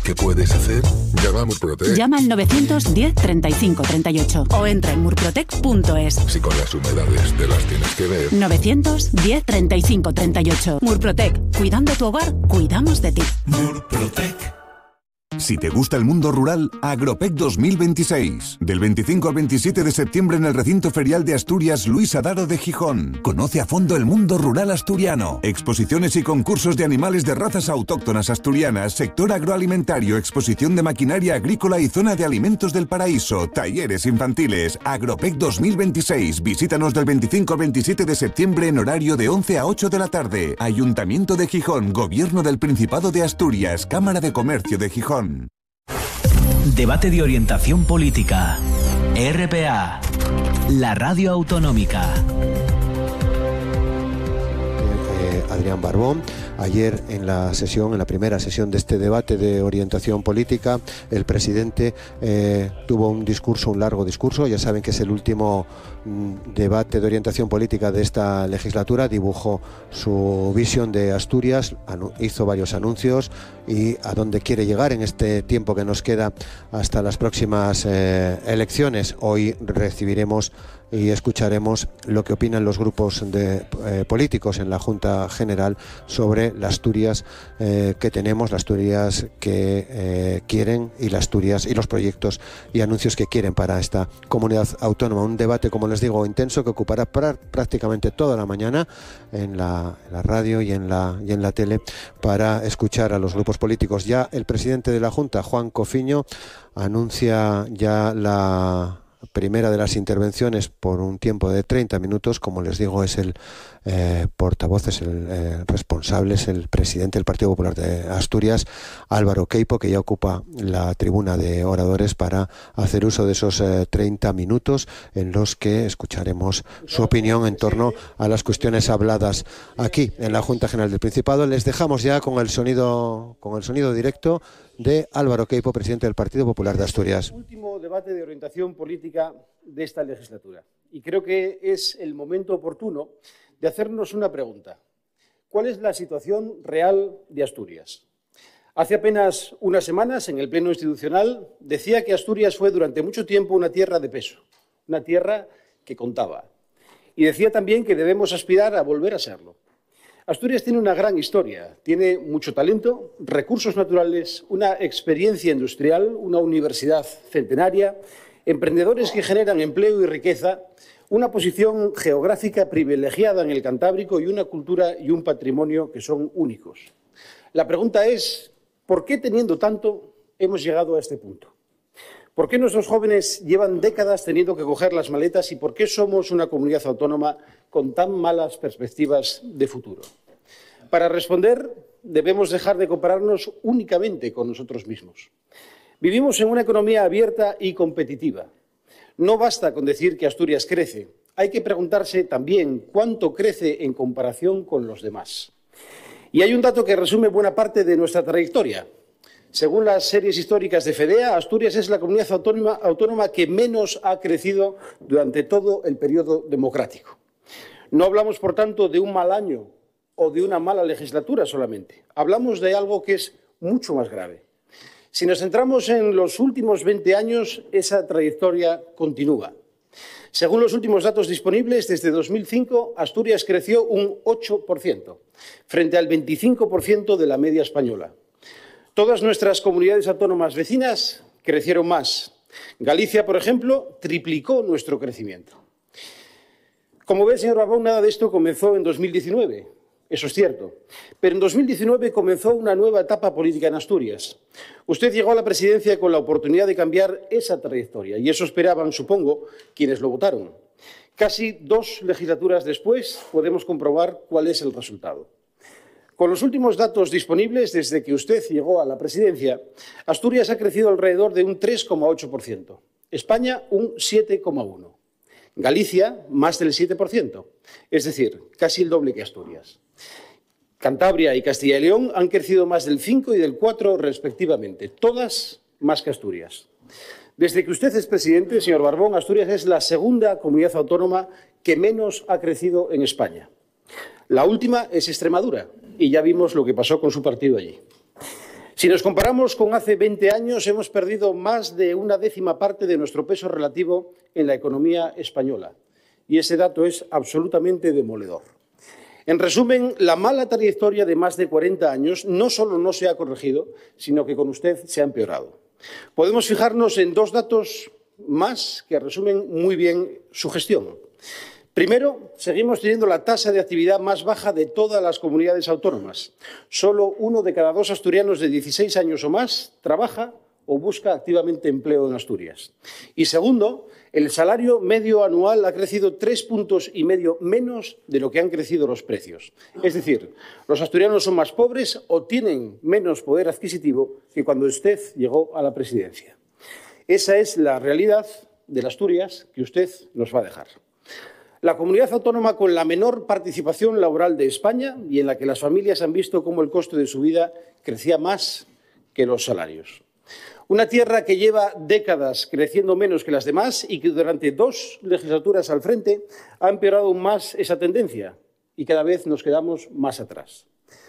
¿Qué puedes hacer? Llama a Murprotec. Llama al 910 35 38 o entra en murprotec.es. Si con las humedades te las tienes que ver. 910 35 38. Murprotec. Cuidando tu hogar, cuidamos de ti. Murprotec. Si te gusta el mundo rural, Agropec 2026. Del 25 al 27 de septiembre en el recinto ferial de Asturias Luis Adaro de Gijón. Conoce a fondo el mundo rural asturiano. Exposiciones y concursos de animales de razas autóctonas asturianas, sector agroalimentario, exposición de maquinaria agrícola y zona de alimentos del paraíso, talleres infantiles. Agropec 2026. Visítanos del 25 al 27 de septiembre en horario de 11 a 8 de la tarde. Ayuntamiento de Gijón, Gobierno del Principado de Asturias, Cámara de Comercio de Gijón. Debate de orientación política. RPA, la radio autonómica. Adrián Barbón. Ayer en la primera sesión de este debate de orientación política, el presidente tuvo un largo discurso. Ya saben que es el último debate de orientación política de esta legislatura. Dibujó su visión de Asturias, hizo varios anuncios y a dónde quiere llegar en este tiempo que nos queda hasta las próximas elecciones. Hoy recibiremos y escucharemos lo que opinan los grupos políticos en la Junta General sobre la Asturias que tenemos, la Asturias que quieren y la Asturias y los proyectos y anuncios que quieren para esta comunidad autónoma. Un debate, como les digo, intenso que ocupará prácticamente toda la mañana en la radio y en la tele para escuchar a los grupos políticos. Ya el presidente de la Junta, Juan Cofiño, anuncia ya la primera de las intervenciones por un tiempo de 30 minutos. Como les digo, es el portavoz, es el responsable, es el presidente del Partido Popular de Asturias, Álvaro Queipo, que ya ocupa la tribuna de oradores para hacer uso de esos 30 minutos en los que escucharemos su opinión en torno a las cuestiones habladas aquí en la Junta General del Principado. Les dejamos ya con el sonido directo de Álvaro Queipo, presidente del Partido Popular de Asturias. Último debate de orientación política de esta legislatura. Y creo que es el momento oportuno de hacernos una pregunta. ¿Cuál es la situación real de Asturias? Hace apenas unas semanas, en el Pleno Institucional, decía que Asturias fue durante mucho tiempo una tierra de peso, una tierra que contaba. Y decía también que debemos aspirar a volver a serlo. Asturias tiene una gran historia, tiene mucho talento, recursos naturales, una experiencia industrial, una universidad centenaria, emprendedores que generan empleo y riqueza, una posición geográfica privilegiada en el Cantábrico y una cultura y un patrimonio que son únicos. La pregunta es, ¿por qué teniendo tanto hemos llegado a este punto? ¿Por qué nuestros jóvenes llevan décadas teniendo que coger las maletas y por qué somos una comunidad autónoma con tan malas perspectivas de futuro? Para responder, debemos dejar de compararnos únicamente con nosotros mismos. Vivimos en una economía abierta y competitiva. No basta con decir que Asturias crece. Hay que preguntarse también cuánto crece en comparación con los demás. Y hay un dato que resume buena parte de nuestra trayectoria. Según las series históricas de FEDEA, Asturias es la comunidad autónoma que menos ha crecido durante todo el periodo democrático. No hablamos, por tanto, de un mal año o de una mala legislatura solamente. Hablamos de algo que es mucho más grave. Si nos centramos en los últimos 20 años, esa trayectoria continúa. Según los últimos datos disponibles, desde 2005, Asturias creció un 8%, frente al 25% de la media española. Todas nuestras comunidades autónomas vecinas crecieron más. Galicia, por ejemplo, triplicó nuestro crecimiento. Como ve, señor Barbón, nada de esto comenzó en 2019. Eso es cierto. Pero en 2019 comenzó una nueva etapa política en Asturias. Usted llegó a la presidencia con la oportunidad de cambiar esa trayectoria y eso esperaban, supongo, quienes lo votaron. Casi 2 legislaturas después podemos comprobar cuál es el resultado. Con los últimos datos disponibles, desde que usted llegó a la presidencia, Asturias ha crecido alrededor de un 3,8%, España un 7,1%, Galicia más del 7%, es decir, casi el doble que Asturias. Cantabria y Castilla y León han crecido más del 5 y del 4 respectivamente, todas más que Asturias. Desde que usted es presidente, señor Barbón, Asturias es la segunda comunidad autónoma que menos ha crecido en España. La última es Extremadura, y ya vimos lo que pasó con su partido allí. Si nos comparamos con hace 20 años, hemos perdido más de una décima parte de nuestro peso relativo en la economía española. Y ese dato es absolutamente demoledor. En resumen, la mala trayectoria de más de 40 años no solo no se ha corregido, sino que con usted se ha empeorado. Podemos fijarnos en dos datos más que resumen muy bien su gestión. Primero, seguimos teniendo la tasa de actividad más baja de todas las comunidades autónomas. Solo 1 de cada 2 asturianos de 16 años o más trabaja o busca activamente empleo en Asturias. Y segundo, el salario medio anual ha crecido 3,5 puntos menos de lo que han crecido los precios. Es decir, los asturianos son más pobres o tienen menos poder adquisitivo que cuando usted llegó a la presidencia. Esa es la realidad de Asturias que usted nos va a dejar. La comunidad autónoma con la menor participación laboral de España y en la que las familias han visto cómo el coste de su vida crecía más que los salarios. Una tierra que lleva décadas creciendo menos que las demás y que durante 2 legislaturas al frente ha empeorado aún más esa tendencia y cada vez nos quedamos más atrás.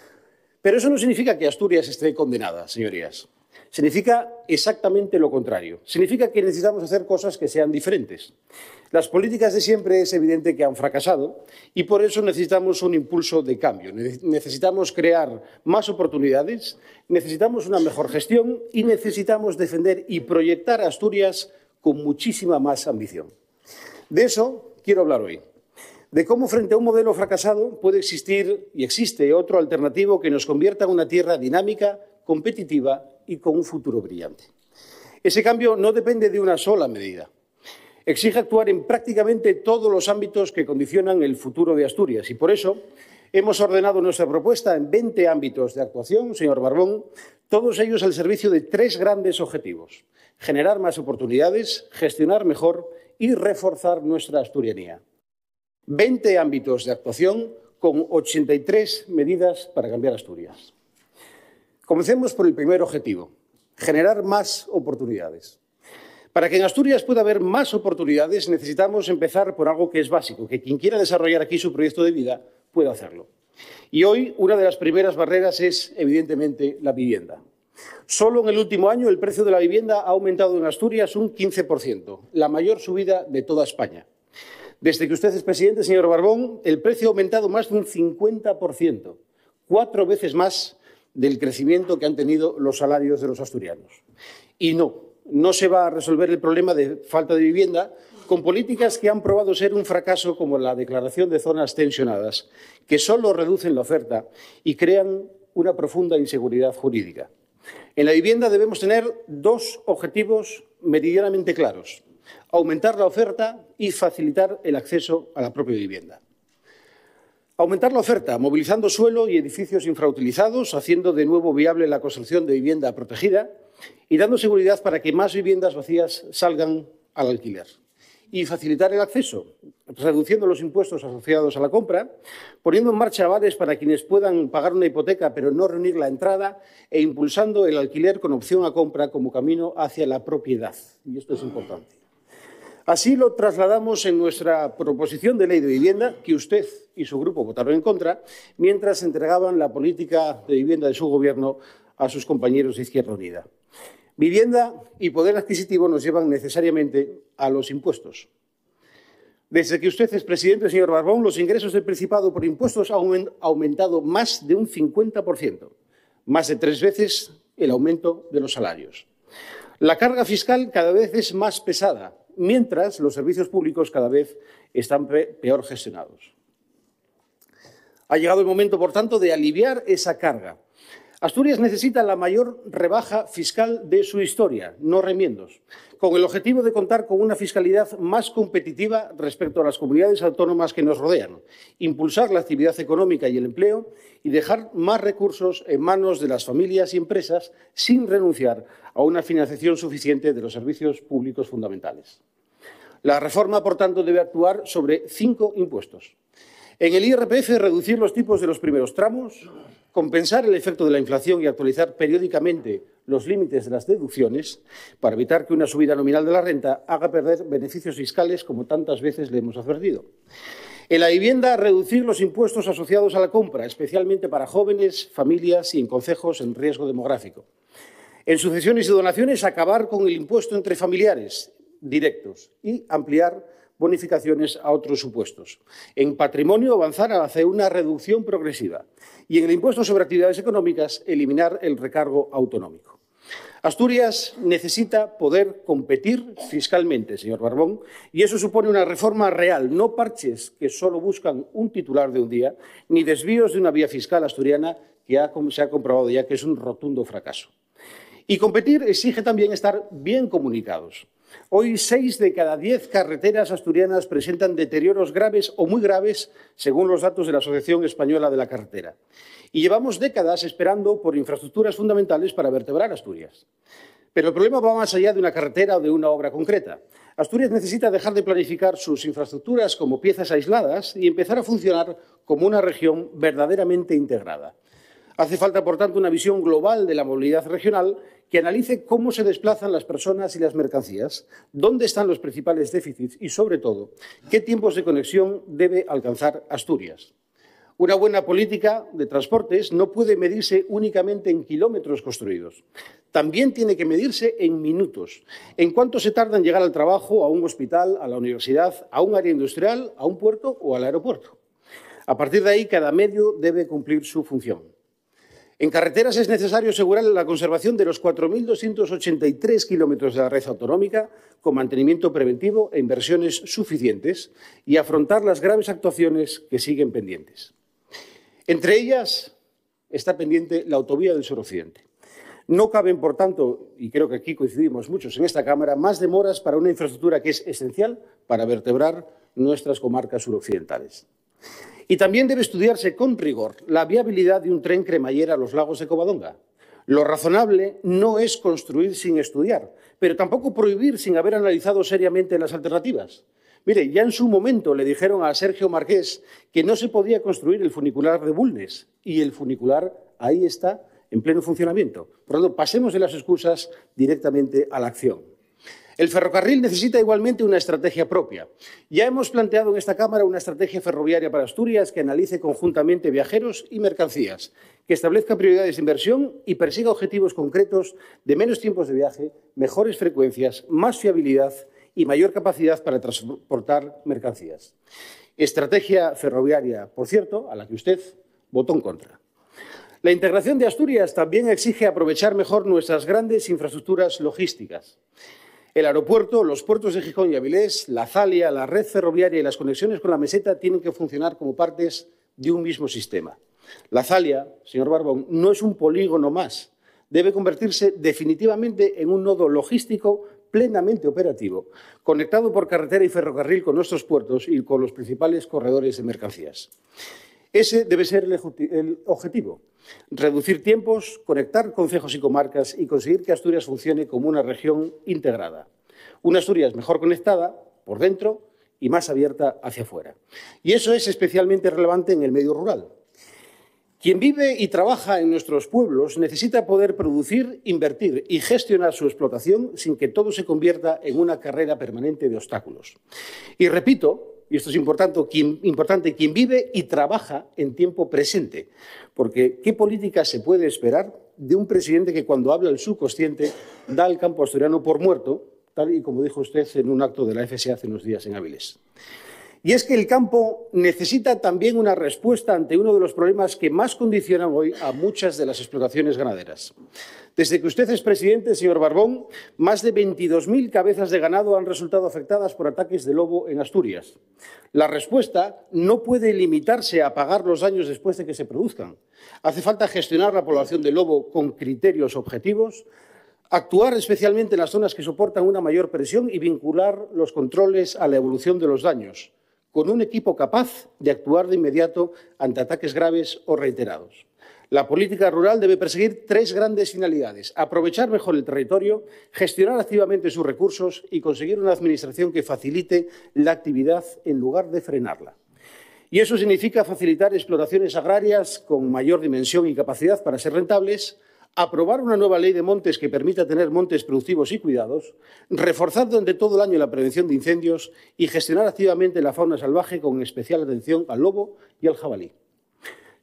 Pero eso no significa que Asturias esté condenada, señorías. Significa exactamente lo contrario. Significa que necesitamos hacer cosas que sean diferentes. Las políticas de siempre es evidente que han fracasado y por eso necesitamos un impulso de cambio. Necesitamos crear más oportunidades, necesitamos una mejor gestión y necesitamos defender y proyectar a Asturias con muchísima más ambición. De eso quiero hablar hoy. De cómo frente a un modelo fracasado puede existir y existe otro alternativo que nos convierta en una tierra dinámica, competitiva y con un futuro brillante. Ese cambio no depende de una sola medida. Exige actuar en prácticamente todos los ámbitos que condicionan el futuro de Asturias y por eso hemos ordenado nuestra propuesta en 20 ámbitos de actuación, señor Barbón, todos ellos al servicio de 3 grandes objetivos: generar más oportunidades, gestionar mejor y reforzar nuestra asturianía. 20 ámbitos de actuación con 83 medidas para cambiar Asturias. Comencemos por el primer objetivo, generar más oportunidades. Para que en Asturias pueda haber más oportunidades necesitamos empezar por algo que es básico, que quien quiera desarrollar aquí su proyecto de vida pueda hacerlo. Y hoy una de las primeras barreras es, evidentemente, la vivienda. Solo en el último año el precio de la vivienda ha aumentado en Asturias un 15%, la mayor subida de toda España. Desde que usted es presidente, señor Barbón, el precio ha aumentado más de un 50%, 4 veces más del crecimiento que han tenido los salarios de los asturianos. Y no se va a resolver el problema de falta de vivienda con políticas que han probado ser un fracaso como la declaración de zonas tensionadas, que solo reducen la oferta y crean una profunda inseguridad jurídica. En la vivienda debemos tener 2 objetivos meridianamente claros: aumentar la oferta y facilitar el acceso a la propia vivienda. Aumentar la oferta, movilizando suelo y edificios infrautilizados, haciendo de nuevo viable la construcción de vivienda protegida y dando seguridad para que más viviendas vacías salgan al alquiler. Y facilitar el acceso, reduciendo los impuestos asociados a la compra, poniendo en marcha avales para quienes puedan pagar una hipoteca pero no reunir la entrada e impulsando el alquiler con opción a compra como camino hacia la propiedad. Y esto es importante. Así lo trasladamos en nuestra proposición de ley de vivienda, que usted y su grupo votaron en contra, mientras entregaban la política de vivienda de su Gobierno a sus compañeros de Izquierda Unida. Vivienda y poder adquisitivo nos llevan necesariamente a los impuestos. Desde que usted es presidente, señor Barbón, los ingresos del Principado por impuestos han aumentado más de un 50%, más de 3 veces el aumento de los salarios. La carga fiscal cada vez es más pesada, mientras los servicios públicos cada vez están peor gestionados. Ha llegado el momento, por tanto, de aliviar esa carga. Asturias necesita la mayor rebaja fiscal de su historia, no remiendos, con el objetivo de contar con una fiscalidad más competitiva respecto a las comunidades autónomas que nos rodean, impulsar la actividad económica y el empleo y dejar más recursos en manos de las familias y empresas sin renunciar a una financiación suficiente de los servicios públicos fundamentales. La reforma, por tanto, debe actuar sobre 5 impuestos. En el IRPF, reducir los tipos de los primeros tramos, compensar el efecto de la inflación y actualizar periódicamente los límites de las deducciones para evitar que una subida nominal de la renta haga perder beneficios fiscales como tantas veces le hemos advertido. En la vivienda, reducir los impuestos asociados a la compra, especialmente para jóvenes, familias y en concejos en riesgo demográfico. En sucesiones y donaciones, acabar con el impuesto entre familiares directos y ampliar bonificaciones a otros supuestos. En patrimonio, avanzar hacia una reducción progresiva. Y en el impuesto sobre actividades económicas, eliminar el recargo autonómico. Asturias necesita poder competir fiscalmente, señor Barbón, y eso supone una reforma real, no parches que solo buscan un titular de un día, ni desvíos de una vía fiscal asturiana que se ha comprobado ya que es un rotundo fracaso. Y competir exige también estar bien comunicados. Hoy 6 de cada 10 carreteras asturianas presentan deterioros graves o muy graves, según los datos de la Asociación Española de la Carretera. Y llevamos décadas esperando por infraestructuras fundamentales para vertebrar Asturias. Pero el problema va más allá de una carretera o de una obra concreta. Asturias necesita dejar de planificar sus infraestructuras como piezas aisladas y empezar a funcionar como una región verdaderamente integrada. Hace falta, por tanto, una visión global de la movilidad regional que analice cómo se desplazan las personas y las mercancías, dónde están los principales déficits y, sobre todo, qué tiempos de conexión debe alcanzar Asturias. Una buena política de transportes no puede medirse únicamente en kilómetros construidos. También tiene que medirse en minutos. En cuánto se tarda en llegar al trabajo, a un hospital, a la universidad, a un área industrial, a un puerto o al aeropuerto. A partir de ahí, cada medio debe cumplir su función. En carreteras es necesario asegurar la conservación de los 4.283 kilómetros de la red autonómica con mantenimiento preventivo e inversiones suficientes y afrontar las graves actuaciones que siguen pendientes. Entre ellas está pendiente la autovía del suroccidente. No caben, por tanto, y creo que aquí coincidimos muchos en esta Cámara, más demoras para una infraestructura que es esencial para vertebrar nuestras comarcas suroccidentales. Y también debe estudiarse con rigor la viabilidad de un tren cremallera a los lagos de Covadonga. Lo razonable no es construir sin estudiar, pero tampoco prohibir sin haber analizado seriamente las alternativas. Mire, ya en su momento le dijeron a Sergio Marqués que no se podía construir el funicular de Bulnes y el funicular ahí está en pleno funcionamiento. Por lo tanto, pasemos de las excusas directamente a la acción. El ferrocarril necesita igualmente una estrategia propia. Ya hemos planteado en esta Cámara una estrategia ferroviaria para Asturias que analice conjuntamente viajeros y mercancías, que establezca prioridades de inversión y persiga objetivos concretos de menos tiempos de viaje, mejores frecuencias, más fiabilidad y mayor capacidad para transportar mercancías. Estrategia ferroviaria, por cierto, a la que usted votó en contra. La integración de Asturias también exige aprovechar mejor nuestras grandes infraestructuras logísticas. El aeropuerto, los puertos de Gijón y Avilés, la Zalia, la red ferroviaria y las conexiones con la meseta tienen que funcionar como partes de un mismo sistema. La Zalia, señor Barbón, no es un polígono más. Debe convertirse definitivamente en un nodo logístico plenamente operativo, conectado por carretera y ferrocarril con nuestros puertos y con los principales corredores de mercancías. Ese debe ser el objetivo. Reducir tiempos, conectar concejos y comarcas y conseguir que Asturias funcione como una región integrada. Una Asturias mejor conectada por dentro y más abierta hacia afuera. Y eso es especialmente relevante en el medio rural. Quien vive y trabaja en nuestros pueblos necesita poder producir, invertir y gestionar su explotación sin que todo se convierta en una carrera permanente de obstáculos. Y repito, y esto es importante, quien vive y trabaja en tiempo presente. Porque ¿qué política se puede esperar de un presidente que cuando habla el subconsciente da al campo asturiano por muerto, tal y como dijo usted en un acto de la FSA hace unos días en Avilés? Y es que el campo necesita también una respuesta ante uno de los problemas que más condicionan hoy a muchas de las explotaciones ganaderas. Desde que usted es presidente, señor Barbón, más de 22.000 cabezas de ganado han resultado afectadas por ataques de lobo en Asturias. La respuesta no puede limitarse a pagar los daños después de que se produzcan. Hace falta gestionar la población de lobo con criterios objetivos, actuar especialmente en las zonas que soportan una mayor presión y vincular los controles a la evolución de los daños, con un equipo capaz de actuar de inmediato ante ataques graves o reiterados. La política rural debe perseguir 3 grandes finalidades: aprovechar mejor el territorio, gestionar activamente sus recursos y conseguir una administración que facilite la actividad en lugar de frenarla. Y eso significa facilitar explotaciones agrarias con mayor dimensión y capacidad para ser rentables, aprobar una nueva ley de montes que permita tener montes productivos y cuidados, reforzar durante todo el año la prevención de incendios y gestionar activamente la fauna salvaje con especial atención al lobo y al jabalí.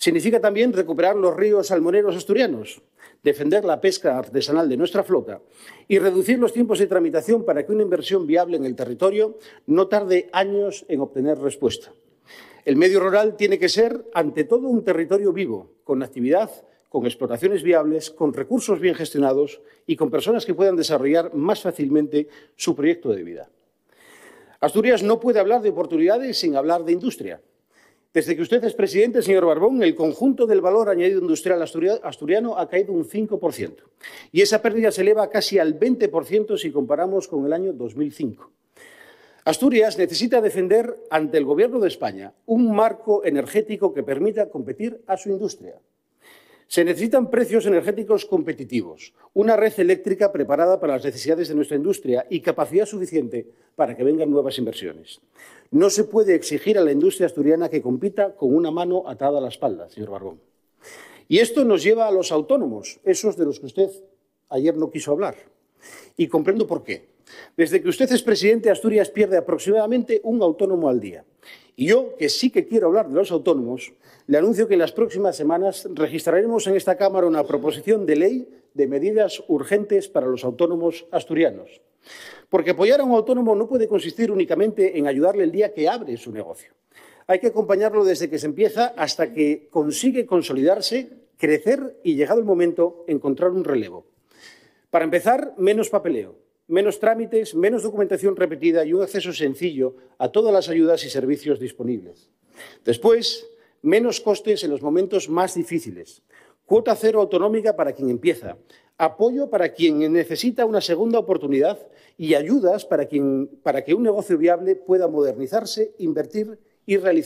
Significa también recuperar los ríos salmoneros asturianos, defender la pesca artesanal de nuestra flota y reducir los tiempos de tramitación para que una inversión viable en el territorio no tarde años en obtener respuesta. El medio rural tiene que ser, ante todo, un territorio vivo, con actividad, con explotaciones viables, con recursos bien gestionados y con personas que puedan desarrollar más fácilmente su proyecto de vida. Asturias no puede hablar de oportunidades sin hablar de industria. Desde que usted es presidente, señor Barbón, el conjunto del valor añadido industrial asturiano ha caído un 5%. Y esa pérdida se eleva casi al 20% si comparamos con el año 2005. Asturias necesita defender ante el Gobierno de España un marco energético que permita competir a su industria. Se necesitan precios energéticos competitivos, una red eléctrica preparada para las necesidades de nuestra industria y capacidad suficiente para que vengan nuevas inversiones. No se puede exigir a la industria asturiana que compita con una mano atada a la espalda, señor Barbón. Y esto nos lleva a los autónomos, esos de los que usted ayer no quiso hablar. Y comprendo por qué. Desde que usted es presidente, Asturias pierde aproximadamente un autónomo al día. Y yo, que sí que quiero hablar de los autónomos, le anuncio que en las próximas semanas registraremos en esta Cámara una proposición de ley de medidas urgentes para los autónomos asturianos. Porque apoyar a un autónomo no puede consistir únicamente en ayudarle el día que abre su negocio. Hay que acompañarlo desde que se empieza hasta que consigue consolidarse, crecer y, llegado el momento, encontrar un relevo. Para empezar, menos papeleo, menos trámites, menos documentación repetida y un acceso sencillo a todas las ayudas y servicios disponibles. Después, menos costes en los momentos más difíciles. Cuota cero autonómica para quien empieza. Apoyo para quien necesita una segunda oportunidad y ayudas para que un negocio viable pueda modernizarse, invertir y realizar